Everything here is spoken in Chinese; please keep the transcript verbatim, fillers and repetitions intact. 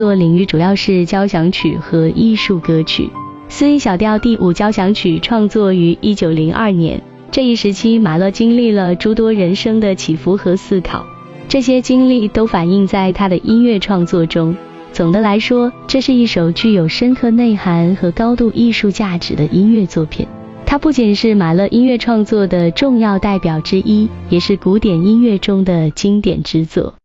作领域主要是交响曲和艺术歌曲。四 A 小调第五交响曲创作于一九零二年，这一时期马勒经历了诸多人生的起伏和思考，这些经历都反映在他的音乐创作中。总的来说，这是一首具有深刻内涵和高度艺术价值的音乐作品。它不仅是马勒音乐创作的重要代表之一，也是古典音乐中的经典之作。